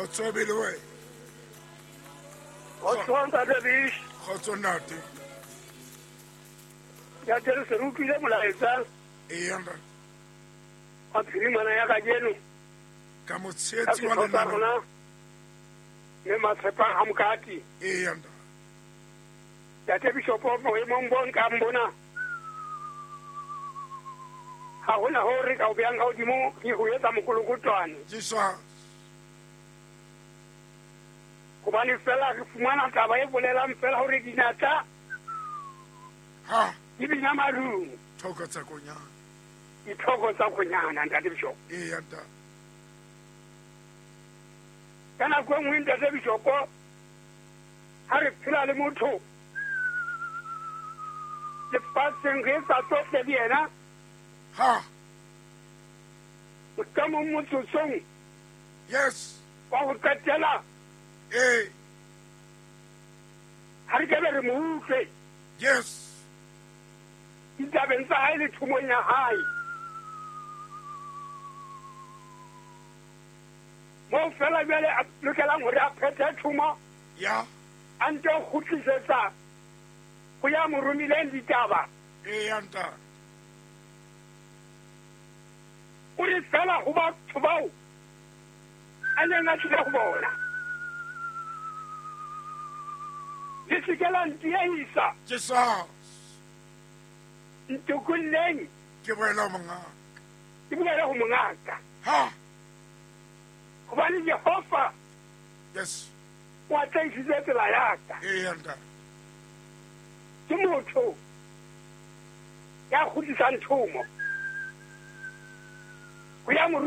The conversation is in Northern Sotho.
Kgotso be le wena. Kgotso ntate Bish. Kgotso ntate. Ya tere se rupile molaetsa. Eya ntate. Wa phirimana ya kajeno. Ka motshehetsi wa lenaneo. Le matshepa ha mokati. Eya ntate. Ya te bishopo mo e mong ka mbona. Ha hona hore ka o beang ka hodimo ke ho etsa mokolokotwane. Jesus. Hobane fela re fumana taba e bolelang fela hore dinata Ha. di bina marung. Thoko tsa konyana. Dithoko tsa konyana ntate bishopo. Eya ntate. Ka nako e nngwe ntate bishopo ha re phela le motho lefatsheng re sa tsohle le yena. Ha. Ka mo motsotsong Yes. wa ho qetela Eh. ha re kebe re mo utlwe Yes. ditabeng tsa hae le thumong ya hae. Mo fela jwale a lokelang hore a phethe thumo Ya. a nte ho kgutlisetsa ho ya mo romileng ditaba. Eya ntate. O re fela ho batho bao a neng a tlile ho bona. Le se ke la ntiehisa Jesus. ntokolleng Ke boela mongaka. ke bolele ho mongaka. Ha. Hobane Jehova Yes. o atlehisitse tsela ya ka. Eya ntate. Ke motho ya kgutlisang thumo ho ya mo